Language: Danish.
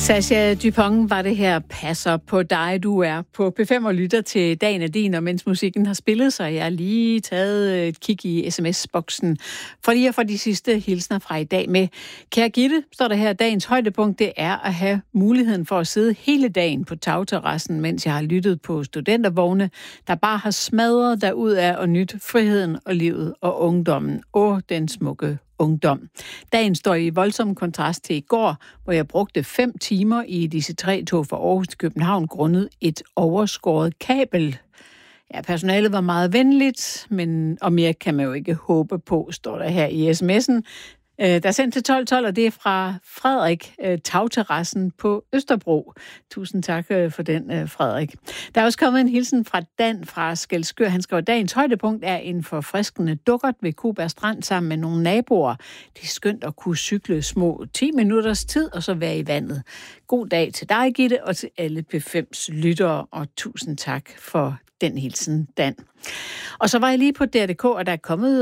Sascha Dupont var det her, passer på dig, du er på P5 og lytter til Dagen er din, og mens musikken har spillet, så jeg har lige taget et kig i sms-boksen, for lige at få de sidste hilsner fra i dag med. Kære Gitte, står der her, dagens højdepunkt, det er at have muligheden for at sidde hele dagen på tagterrassen, mens jeg har lyttet på studentervogne, der bare har smadret derudad og nyt friheden og livet og ungdommen. Den smukke ungdom. Dagen står i voldsom kontrast til i går, hvor jeg brugte 5 timer i disse 3 tog fra Aarhus til København grundet et overskåret kabel. Ja, personalet var meget venligt, og mere kan man jo ikke håbe på, står der her i sms'en. Der er sendt til 12.12, og det er fra Frederik, tagterrassen på Østerbro. Tusind tak for den, Frederik. Der er også kommet en hilsen fra Dan fra Skælskør. Han skriver, dagens højdepunkt er en forfriskende dukkert ved Koberg Strand sammen med nogle naboer. Det er skønt at kunne cykle små 10 minutters tid og så være i vandet. God dag til dig, Gitte, og til alle P5's lyttere, og tusind tak for den hilsen, Dan. Og så var jeg lige på DR.dk, og der er kommet